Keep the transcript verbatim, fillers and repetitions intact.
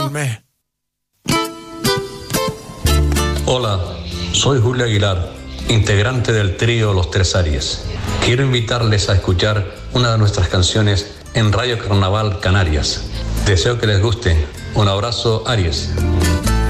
del mes. Hola, soy Julio Aguilar, integrante del trío Los Tres Aries. Quiero invitarles a escuchar una de nuestras canciones en Radio Carnaval Canarias. Deseo que les guste. Un abrazo, Aries.